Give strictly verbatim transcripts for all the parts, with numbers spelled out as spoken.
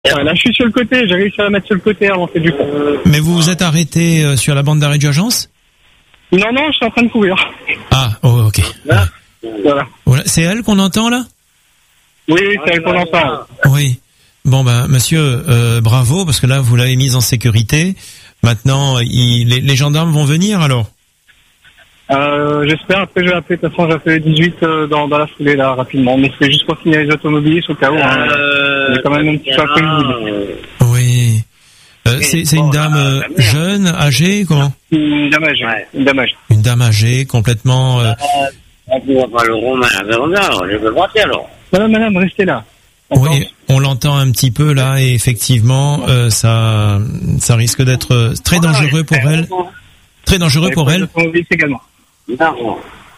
Ouais, là, je suis sur le côté. J'ai réussi à la mettre sur le côté avant que du pont. Mais vous vous êtes arrêté euh, sur la bande d'arrêt d'urgence? Non, non, je suis en train de courir. Ah, oh, ok. Là, voilà. Voilà. C'est elle qu'on entend là? Oui, oui, c'est elle qu'on entend. Oui. Bon ben, monsieur, euh, bravo, parce que là, vous l'avez mise en sécurité. Maintenant, il, les, les gendarmes vont venir alors? Euh, j'espère. Après, je vais appeler. De toute façon, j'ai appelé le dix-huit euh, dans, dans la foulée là rapidement. Mais c'est juste pour signaler les automobilistes au cas où. Hein. Euh, Il y a quand même un petit peu après-midi. Oui. Euh, c'est, c'est une dame euh, jeune, âgée, comment? Une dame âgée. Ouais. Une dame âgée. Une dame âgée, complètement. Euh... On ne voit pas le romain à alors. Je peux partir alors. Madame, madame, restez là. On Oui, on l'entend un petit peu là, et effectivement, euh, ça, ça risque d'être très dangereux pour elle. Très dangereux pour elle. Également. Non.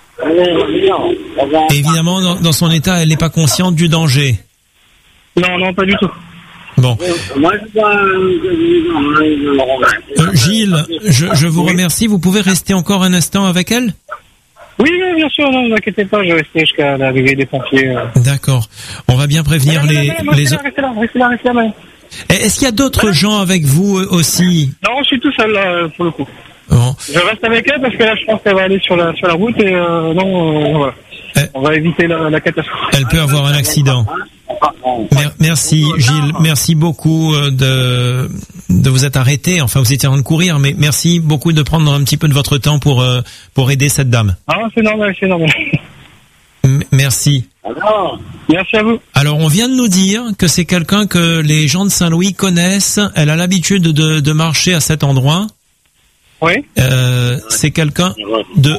Et évidemment, dans, dans son état, elle n'est pas consciente du danger. Non, non, pas du tout. Bon. Moi, je vois le romain. Euh, Gilles, je, je vous remercie. Vous pouvez rester encore un instant avec elle? Oui, oui, bien sûr, non, ne vous inquiétez pas, je vais rester jusqu'à l'arrivée des pompiers. Euh. D'accord. On va bien prévenir Madame, les... madame, les... Restez là, restez là, restez là, restez là, madame. Est-ce qu'il y a d'autres gens avec vous euh, aussi? Non, je suis tout seul là, pour le coup. Bon. Je reste avec elle parce que là, je pense qu'elle va aller sur la, sur la route et euh, non, euh, voilà. Eh. On va éviter la, la catastrophe. Elle peut avoir un accident. Mer- Merci Gilles, merci beaucoup euh, de de vous être arrêté. Enfin, vous étiez en train de courir, mais merci beaucoup de prendre un petit peu de votre temps pour euh, pour aider cette dame. Ah, c'est normal, c'est normal. M- merci. Merci à vous. Alors, on vient de nous dire que c'est quelqu'un que les gens de Saint-Louis connaissent. Elle a l'habitude de de marcher à cet endroit. Oui. Euh, c'est quelqu'un de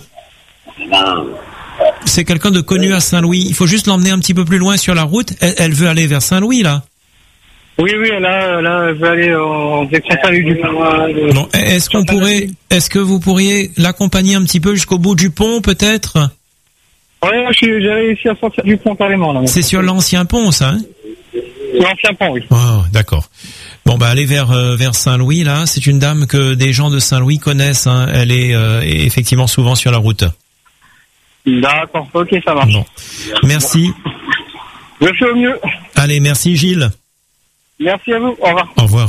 c'est quelqu'un de connu à Saint-Louis. Il faut juste l'emmener un petit peu plus loin sur la route. Elle, elle veut aller vers Saint-Louis là. Oui, oui, là, là, elle veut aller en direction Saint-Louis du Pont. Bon, est-ce qu'on pourrait, est-ce que vous pourriez l'accompagner un petit peu jusqu'au bout du pont, peut-être? Oui, j'ai réussi à sortir du pont carrément là. C'est sur l'ancien pont, ça, hein? L'ancien pont, oui. Oh, d'accord. Bon, bah, allez vers euh, vers Saint-Louis là. C'est une dame que des gens de Saint-Louis connaissent. Hein. Elle est euh, effectivement souvent sur la route. D'accord, ok, ça marche. Bon, merci. Je fais au mieux. Allez, merci Gilles. Merci à vous. Au revoir. Au revoir.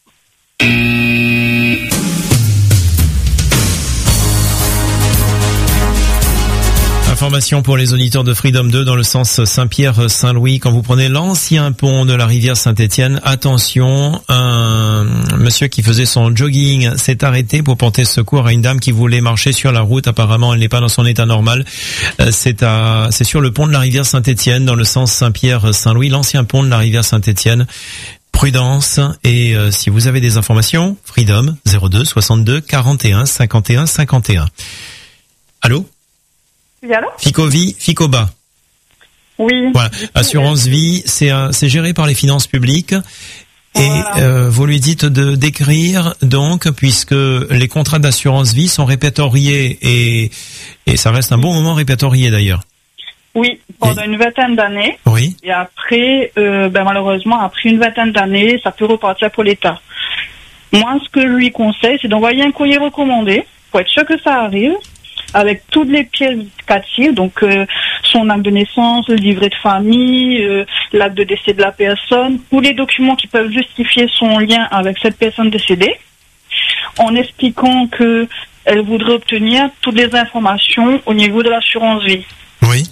Information pour les auditeurs de Freedom deux dans le sens Saint-Pierre-Saint-Louis. Quand vous prenez l'ancien pont de la rivière Saint-Étienne, attention, un monsieur qui faisait son jogging s'est arrêté pour porter secours à une dame qui voulait marcher sur la route. Apparemment, elle n'est pas dans son état normal. C'est à, c'est sur le pont de la rivière Saint-Étienne dans le sens Saint-Pierre-Saint-Louis, l'ancien pont de la rivière Saint-Étienne. Prudence, et euh, si vous avez des informations, Freedom zéro deux soixante-deux quarante et un cinquante et un cinquante et un. Allô? Oui, allô? Ficovi, Ficoba. Oui. Voilà. Assurance vie, c'est un, c'est géré par les finances publiques. Et Voilà. euh, vous lui dites de d'écrire donc, puisque les contrats d'assurance vie sont répertoriés et et ça reste un bon moment répertorié d'ailleurs. Oui, pendant Et- une vingtaine d'années. Oui. Et après, euh, ben malheureusement, après une vingtaine d'années, ça peut repartir pour l'État. Moi, ce que je lui conseille, c'est d'envoyer un courrier recommandé pour être sûr que ça arrive, avec toutes les pièces justificatives, donc euh, son acte de naissance, le livret de famille, euh, l'acte de décès de la personne, tous les documents qui peuvent justifier son lien avec cette personne décédée, en expliquant que elle voudrait obtenir toutes les informations au niveau de l'assurance vie. Oui.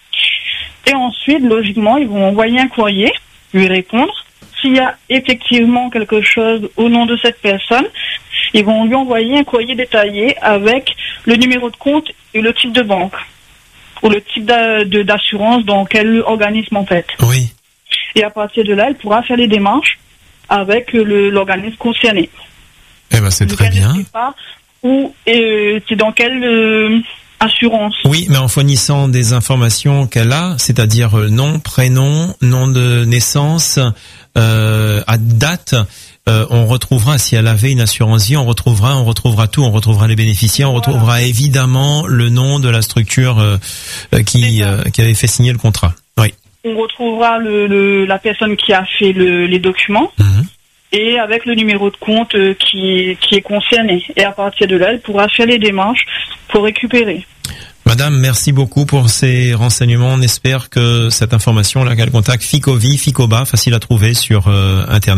Et ensuite, logiquement, ils vont envoyer un courrier, lui répondre. S'il y a effectivement quelque chose au nom de cette personne, ils vont lui envoyer un courrier détaillé avec le numéro de compte et le type de banque, ou le type d'a- de- d'assurance dans quel organisme en fait. Oui. Et à partir de là, elle pourra faire les démarches avec le- l'organisme concerné. Eh ben c'est Donc, très elle bien. ne sait pas où et c'est dans quelle euh, assurance. Oui, mais en fournissant des informations qu'elle a, c'est-à-dire euh, nom, prénom, nom de naissance, euh, à date, euh, on retrouvera, si elle avait une assurance vie, on retrouvera, on retrouvera tout, on retrouvera les bénéficiaires, on Voilà. retrouvera évidemment le nom de la structure euh, euh, qui, C'est ça. euh, qui avait fait signer le contrat. Oui. On retrouvera le, le- la personne qui a fait le- les documents. Mhm. Et avec le numéro de compte euh, qui, qui est concerné. Et à partir de là, elle pourra faire les démarches pour récupérer. Madame, merci beaucoup pour ces renseignements. On espère que cette information, là, qu'elle contacte Ficovi, Ficoba, facile à trouver sur euh, Internet.